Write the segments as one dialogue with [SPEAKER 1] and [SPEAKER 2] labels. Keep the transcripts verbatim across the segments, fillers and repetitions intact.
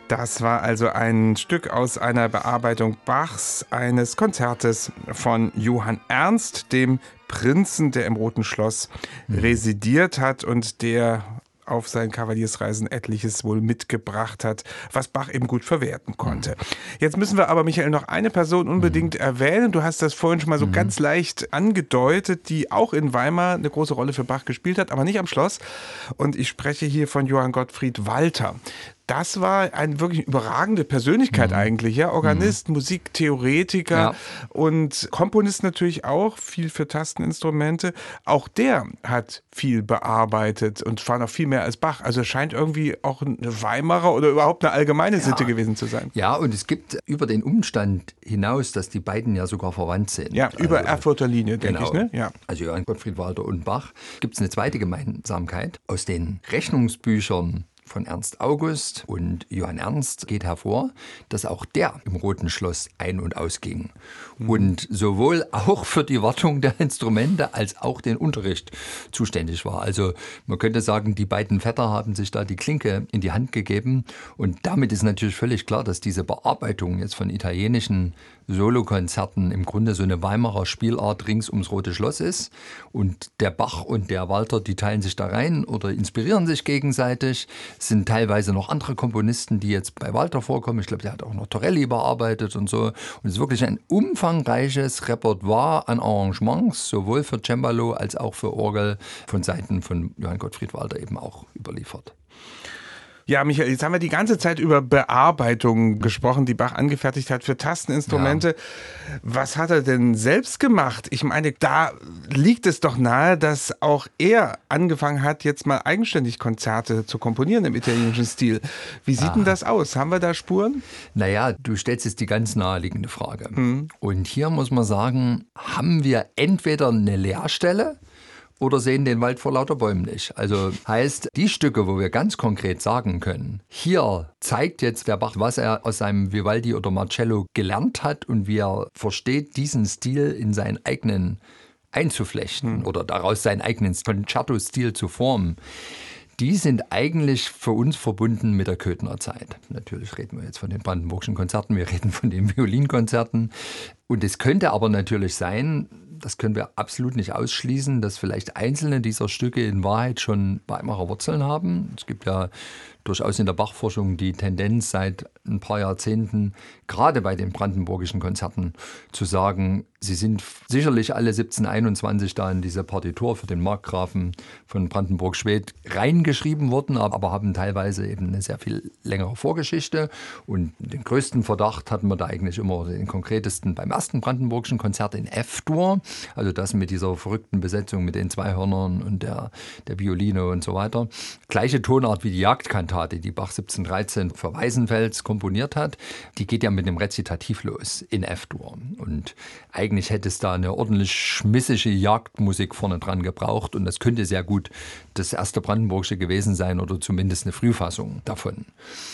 [SPEAKER 1] Das war also ein Stück aus einer Bearbeitung Bachs eines Konzertes von Johann Ernst, dem Prinzen, der im Roten Schloss mhm. residiert hat und der auf seinen Kavaliersreisen etliches wohl mitgebracht hat, was Bach eben gut verwerten konnte. Jetzt müssen wir aber, Michael, noch eine Person unbedingt mhm. erwähnen. Du hast das vorhin schon mal so mhm. ganz leicht angedeutet, die auch in Weimar eine große Rolle für Bach gespielt hat, aber nicht am Schloss. Und ich spreche hier von Johann Gottfried Walther. Das war eine wirklich überragende Persönlichkeit mhm. eigentlich, ja, Organist, mhm. Musiktheoretiker ja. und Komponist natürlich auch, viel für Tasteninstrumente. Auch der hat viel bearbeitet und zwar noch viel mehr als Bach. Also scheint irgendwie auch eine Weimarer oder überhaupt eine allgemeine Sitte ja. gewesen zu sein.
[SPEAKER 2] Ja, und es gibt über den Umstand hinaus, dass die beiden ja sogar verwandt sind.
[SPEAKER 1] Ja, über also, Erfurter Linie, denke
[SPEAKER 2] genau.
[SPEAKER 1] ich. Ne? Ja.
[SPEAKER 2] Also Johann Gottfried Walther und Bach. Gibt es eine zweite Gemeinsamkeit aus den Rechnungsbüchern von Ernst August und Johann Ernst geht hervor, dass auch der im Roten Schloss ein- und ausging. Mhm. Und sowohl auch für die Wartung der Instrumente als auch den Unterricht zuständig war. Also man könnte sagen, die beiden Vetter haben sich da die Klinke in die Hand gegeben. Und damit ist natürlich völlig klar, dass diese Bearbeitung jetzt von italienischen Solokonzerten im Grunde so eine Weimarer Spielart rings ums Rote Schloss ist. Und der Bach und der Walther, die teilen sich da rein oder inspirieren sich gegenseitig. Es sind teilweise noch andere Komponisten, die jetzt bei Walther vorkommen. Ich glaube, der hat auch noch Torelli bearbeitet und so. Und es ist wirklich ein umfangreiches Repertoire an Arrangements, sowohl für Cembalo als auch für Orgel von Seiten von Johann Gottfried Walther eben auch überliefert.
[SPEAKER 1] Ja, Michael, jetzt haben wir die ganze Zeit über Bearbeitungen gesprochen, die Bach angefertigt hat für Tasteninstrumente. Ja. Was hat er denn selbst gemacht? Ich meine, da liegt es doch nahe, dass auch er angefangen hat, jetzt mal eigenständig Konzerte zu komponieren im italienischen Stil. Wie sieht ah. denn das aus? Haben wir da Spuren?
[SPEAKER 2] Naja, du stellst jetzt die ganz naheliegende Frage. Mhm. Und hier muss man sagen, haben wir entweder eine Leerstelle oder sehen den Wald vor lauter Bäumen nicht. Also heißt, die Stücke, wo wir ganz konkret sagen können, hier zeigt jetzt der Bach, was er aus seinem Vivaldi oder Marcello gelernt hat und wie er versteht, diesen Stil in seinen eigenen einzuflechten hm. oder daraus seinen eigenen Concerto-Stil zu formen. Die sind eigentlich für uns verbunden mit der Köthener Zeit. Natürlich reden wir jetzt von den Brandenburgischen Konzerten, wir reden von den Violinkonzerten. Und es könnte aber natürlich sein, das können wir absolut nicht ausschließen, dass vielleicht einzelne dieser Stücke in Wahrheit schon Weimarer Wurzeln haben. Es gibt ja durchaus in der Bachforschung die Tendenz seit ein paar Jahrzehnten, gerade bei den brandenburgischen Konzerten, zu sagen, sie sind sicherlich alle siebzehnhunderteinundzwanzig da in diese Partitur für den Markgrafen von Brandenburg-Schwedt reingeschrieben worden, aber haben teilweise eben eine sehr viel längere Vorgeschichte. Und den größten Verdacht hatten wir da eigentlich immer, den konkretesten, beim ersten brandenburgischen Konzert in F-Dur, also das mit dieser verrückten Besetzung mit den zwei Hörnern und der, der Violine und so weiter. Gleiche Tonart wie die Jagdkantate, die Bach siebzehnhundertdreizehn für Weißenfels komponiert hat, die geht ja mit dem Rezitativ los in F-Dur. Und eigentlich hätte es da eine ordentlich schmissige Jagdmusik vorne dran gebraucht und das könnte sehr gut das erste Brandenburgische gewesen sein oder zumindest eine Frühfassung davon.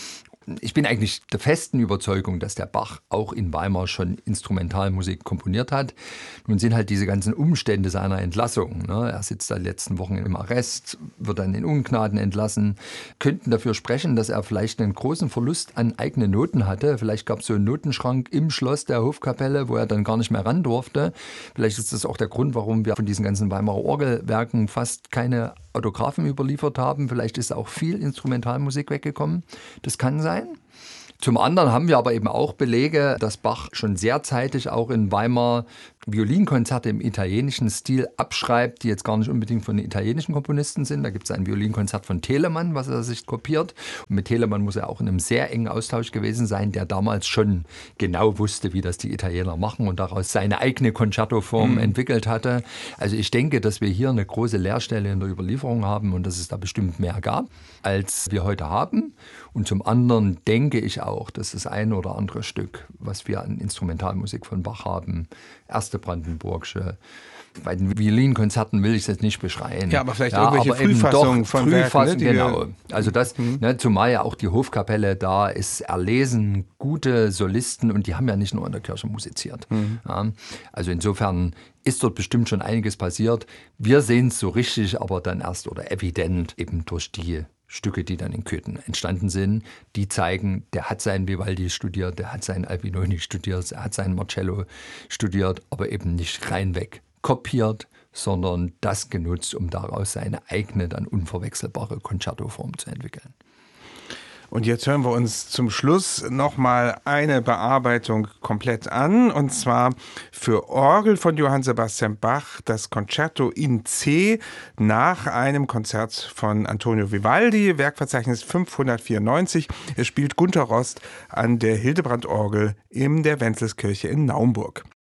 [SPEAKER 2] Ich bin eigentlich der festen Überzeugung, dass der Bach auch in Weimar schon Instrumentalmusik komponiert hat. Nun sind halt diese ganzen Umstände seiner Entlassung, ne? Er sitzt seit letzten Wochen im Arrest, wird dann in Ungnaden entlassen, könnten dafür sprechen, dass er vielleicht einen großen Verlust an eigenen Noten hatte. Vielleicht gab es so einen Notenschrank im Schloss der Hofkapelle, wo er dann gar nicht mehr ran durfte. Vielleicht ist das auch der Grund, warum wir von diesen ganzen Weimarer Orgelwerken fast keine Autographen überliefert haben. Vielleicht ist auch viel Instrumentalmusik weggekommen. Das kann sein. Zum anderen haben wir aber eben auch Belege, dass Bach schon sehr zeitig auch in Weimar Violinkonzerte im italienischen Stil abschreibt, die jetzt gar nicht unbedingt von den italienischen Komponisten sind. Da gibt es ein Violinkonzert von Telemann, was er sich kopiert. Und mit Telemann muss er auch in einem sehr engen Austausch gewesen sein, der damals schon genau wusste, wie das die Italiener machen und daraus seine eigene Concertoform mhm. entwickelt hatte. Also ich denke, dass wir hier eine große Leerstelle in der Überlieferung haben und dass es da bestimmt mehr gab, als wir heute haben. Und zum anderen denke ich auch, dass das eine oder andere Stück, was wir an Instrumentalmusik von Bach haben, erste Brandenburgische, bei den Violinkonzerten will ich es jetzt nicht beschreien.
[SPEAKER 1] Ja, aber vielleicht ja, irgendwelche aber Frühfassungen von
[SPEAKER 2] Frühfassung,
[SPEAKER 1] Werken, ne,
[SPEAKER 2] genau. Also das, mhm. ne, zumal ja auch die Hofkapelle da ist erlesen, gute Solisten und die haben ja nicht nur in der Kirche musiziert. Mhm. Ja, also insofern ist dort bestimmt schon einiges passiert. Wir sehen es so richtig, aber dann erst oder evident eben durch die Stücke, die dann in Köthen entstanden sind, die zeigen, der hat seinen Vivaldi studiert, der hat seinen Albinoni studiert, er hat seinen Marcello studiert, aber eben nicht reinweg kopiert, sondern das genutzt, um daraus seine eigene, dann unverwechselbare Concertoform zu entwickeln.
[SPEAKER 1] Und jetzt hören wir uns zum Schluss nochmal eine Bearbeitung komplett an, und zwar für Orgel von Johann Sebastian Bach, das Concerto in C nach einem Konzert von Antonio Vivaldi, Werkverzeichnis fünfhundertvierundneunzig. Es spielt Gunter Rost an der Hildebrandorgel in der Wenzelskirche in Naumburg.